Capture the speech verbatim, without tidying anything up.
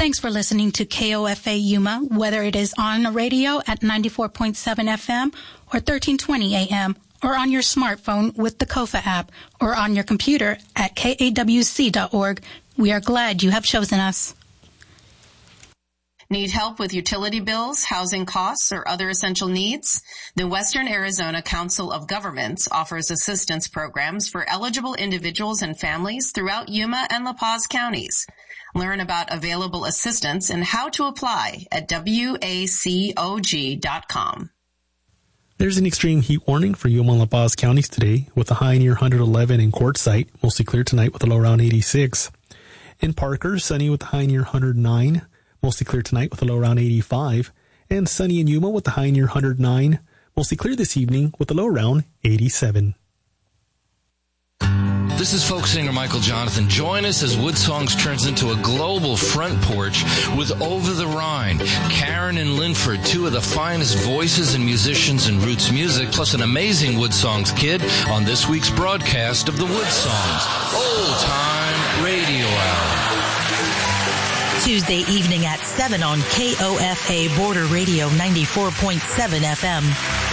Thanks for listening to K O F A Yuma, whether it is on the radio at ninety-four point seven F M or thirteen twenty A M, or on your smartphone with the Kofa app, or on your computer at K A W C dot org. We are glad you have chosen us. Need help with utility bills, housing costs, or other essential needs? The Western Arizona Council of Governments offers assistance programs for eligible individuals and families throughout Yuma and La Paz counties. Learn about available assistance and how to apply at W A C O G dot com. There's an extreme heat warning for Yuma and La Paz counties today, with a high near one hundred eleven in Quartzsite, mostly clear tonight with a low around eighty-six. In Parker, sunny with a high near one hundred nine, mostly clear tonight with a low around eighty-five. And sunny in Yuma with a high near one hundred nine, mostly clear this evening with a low around eighty-seven. This is folk singer Michael Jonathan. Join us as Wood Songs turns into a global front porch with Over the Rhine, Karen and Linford, two of the finest voices and musicians in roots music, plus an amazing Wood Songs kid on this week's broadcast of the Wood Songs Old Time Radio Hour. Tuesday evening at seven on K O F A Border Radio ninety-four point seven F M.